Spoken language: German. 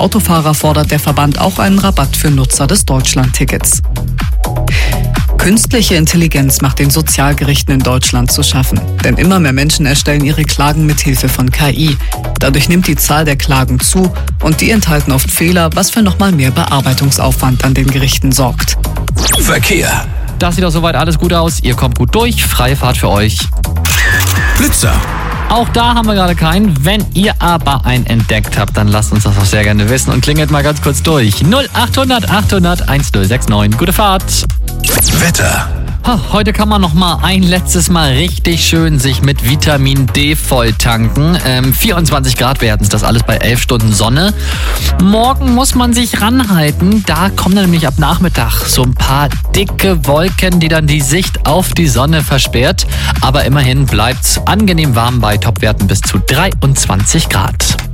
Autofahrer fordert der Verband auch einen Rabatt für Nutzer des Deutschland-Tickets. Künstliche Intelligenz macht den Sozialgerichten in Deutschland zu schaffen. Denn immer mehr Menschen erstellen ihre Klagen mit Hilfe von KI. Dadurch nimmt die Zahl der Klagen zu und die enthalten oft Fehler, was für nochmal mehr Bearbeitungsaufwand an den Gerichten sorgt. Verkehr. Das sieht doch soweit alles gut aus. Ihr kommt gut durch. Freie Fahrt für euch. Blitzer. Auch da haben wir gerade keinen. Wenn ihr aber einen entdeckt habt, dann lasst uns das auch sehr gerne wissen und klingelt mal ganz kurz durch. 0800 800 1069. Gute Fahrt. Wetter. Heute kann man noch mal ein letztes Mal richtig schön sich mit Vitamin D voll tanken. 24 Grad werden es, das alles bei 11 Stunden Sonne. Morgen muss man sich ranhalten. Da kommen dann nämlich ab Nachmittag so ein paar dicke Wolken, die dann die Sicht auf die Sonne versperrt. Aber immerhin bleibt's angenehm warm bei Topwerten bis zu 23 Grad.